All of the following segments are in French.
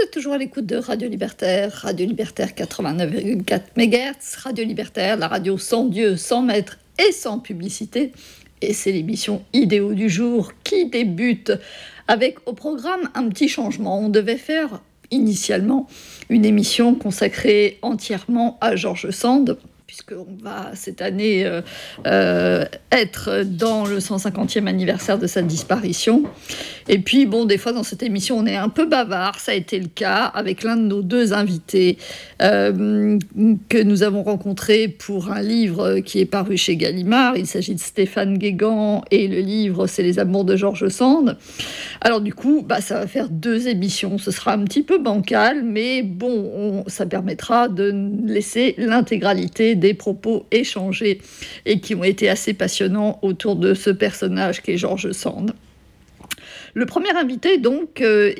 êtes toujours à l'écoute de Radio Libertaire 89,4 MHz, Radio Libertaire, la radio sans Dieu, sans maître et sans publicité. Et c'est l'émission Idéaux du jour qui débute avec au programme un petit changement. On devait faire initialement une émission consacrée entièrement à George Sand, puisqu'on va cette année être dans le 150e anniversaire de sa disparition. Et puis, des fois dans cette émission, on est un peu bavard. Ça a été le cas avec l'un de nos deux invités que nous avons rencontré pour un livre qui est paru chez Gallimard. Il s'agit de Stéphane Guégan et le livre, c'est Les Amours de George Sand. Alors du coup, ça va faire 2 émissions. Ce sera un petit peu bancal, mais ça permettra de laisser l'intégralité des propos échangés et qui ont été assez passionnants autour de ce personnage qu'est George Sand. Le premier invité, donc,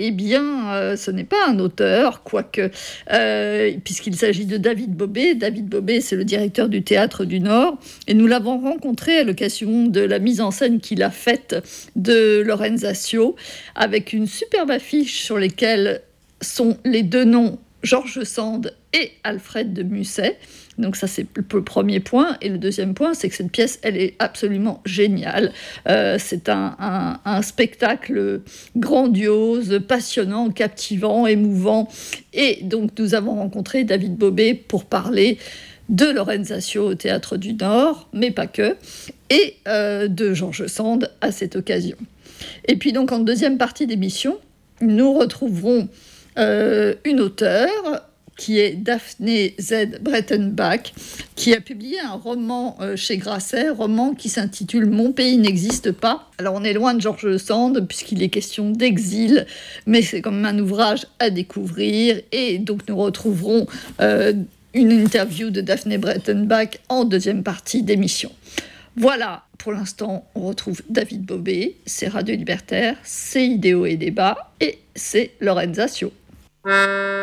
ce n'est pas un auteur, quoique, puisqu'il s'agit de David Bobet. David Bobet, c'est le directeur du Théâtre du Nord, et nous l'avons rencontré à l'occasion de la mise en scène qu'il a faite de Lorenzaccio, avec une superbe affiche sur lesquelles sont les 2 noms, George Sand et Alfred de Musset. Donc ça, c'est le premier point. Et le deuxième point, c'est que cette pièce, elle est absolument géniale. C'est un spectacle grandiose, passionnant, captivant, émouvant. Et donc, nous avons rencontré David Bobet pour parler de Lorenzaccio au Théâtre du Nord, mais pas que, et de George Sand à cette occasion. Et puis donc, en deuxième partie d'émission, nous retrouverons une auteure qui est Daphné Z. Breitenbach, qui a publié un roman chez Grasset, roman qui s'intitule « Mon pays n'existe pas ». Alors on est loin de George Sand, puisqu'il est question d'exil, mais c'est quand même un ouvrage à découvrir, et donc nous retrouverons une interview de Daphné Breitenbach en deuxième partie d'émission. Voilà, pour l'instant, on retrouve David Bobet, c'est Radio Libertaire, c'est Idéaux et Débats, et c'est Lorenzaccio.